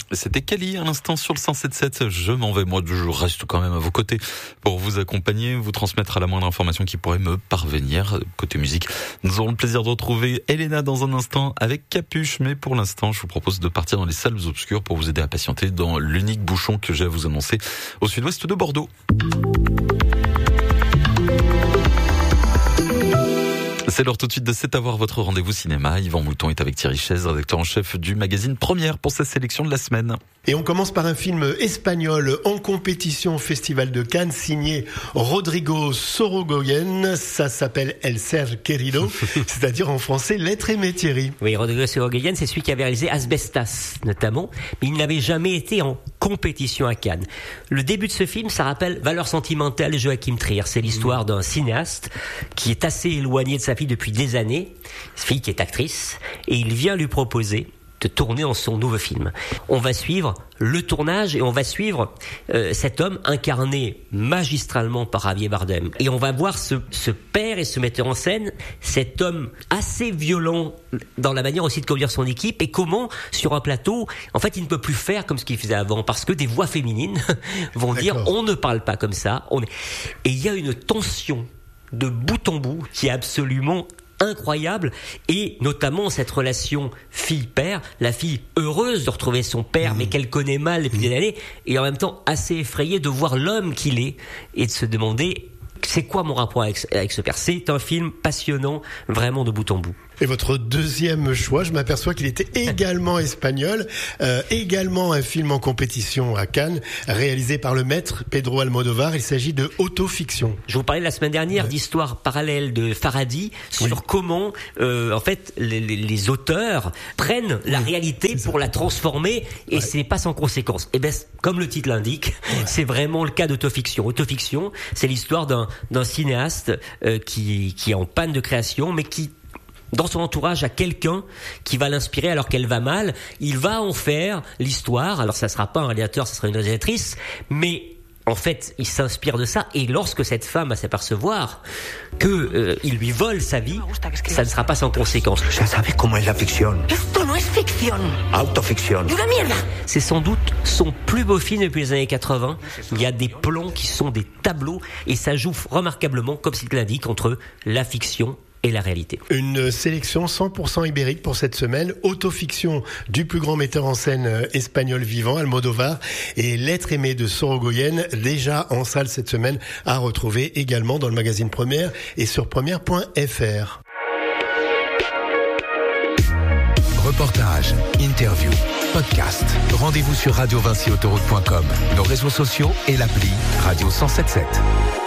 C'était Kali à l'instant sur le 107.7. Je m'en vais, moi je reste quand même à vos côtés pour vous accompagner, vous transmettre à la moindre information qui pourrait me parvenir. Côté musique, nous aurons le plaisir de retrouver Elena dans un instant avec Capuche, mais pour l'instant je vous propose de partir dans les salles obscures pour vous aider à patienter dans l'unique bouchon que j'ai à vous annoncer au sud-ouest de Bordeaux. C'est l'heure tout de suite de C'est à voir votre rendez-vous cinéma. Yvan Mouton est avec Thierry Chaise, rédacteur en chef du magazine Première pour sa sélection de la semaine. Et on commence par un film espagnol en compétition au Festival de Cannes, signé Rodrigo Sorogoyen. Ça s'appelle El Ser Querido, c'est-à-dire en français L'être aimé, Thierry. Oui, Rodrigo Sorogoyen, c'est celui qui avait réalisé Asbestas, notamment, mais il n'avait jamais été en compétition à Cannes. Le début de ce film, ça rappelle Valeurs sentimentales de Joachim Trier. C'est l'histoire d'un cinéaste qui est assez éloigné de sa fille depuis des années, sa fille qui est actrice, et il vient lui proposer de tourner dans son nouveau film. On va suivre le tournage et on va suivre cet homme incarné magistralement par Javier Bardem. Et on va voir ce père et ce metteur en scène, cet homme assez violent dans la manière aussi de conduire son équipe et comment, sur un plateau, en fait, il ne peut plus faire comme ce qu'il faisait avant parce que des voix féminines vont dire « on ne parle pas comme ça ». Et il y a une tension de bout en bout qui est absolument incroyable, et notamment cette relation fille-père, la fille heureuse de retrouver son père mais qu'elle connaît mal depuis des années, et en même temps assez effrayée de voir l'homme qu'il est et de se demander c'est quoi mon rapport avec ce père. C'est un film passionnant, vraiment de bout en bout. Et votre deuxième choix, je m'aperçois qu'il était également espagnol, également un film en compétition à Cannes, réalisé par le maître Pedro Almodóvar. Il s'agit de Autofiction. Je vous parlais la semaine dernière d'histoire parallèle de Farhadi sur comment, en fait, les auteurs prennent la réalité pour la transformer, et c'est pas sans conséquence. Et ben, comme le titre l'indique, c'est vraiment le cas d'Autofiction. Autofiction, c'est l'histoire d'un cinéaste qui est en panne de création, mais qui dans son entourage a quelqu'un qui va l'inspirer alors qu'elle va mal. Il va en faire l'histoire. Alors ça sera pas un réalisateur, ça sera une réalisatrice, mais en fait, il s'inspire de ça, et lorsque cette femme va s'apercevoir que il lui vole sa vie, ça ne sera pas sans conséquence. Ya sabes cómo es la ficción. Esto no es ficción. Autoficción. ¡Una mierda! C'est sans doute son plus beau film depuis les années 80. Il y a des plans qui sont des tableaux, et ça joue remarquablement, comme il l'indique, entre la fiction et la réalité. Une sélection 100% ibérique pour cette semaine. Autofiction du plus grand metteur en scène espagnol vivant, Almodóvar, et L'être aimé de Sorogoyen, déjà en salle cette semaine, à retrouver également dans le magazine Première et sur première.fr. Reportages, interviews, podcasts. Rendez-vous sur radiovinciautoroute.com, nos réseaux sociaux et l'appli Radio 107.7.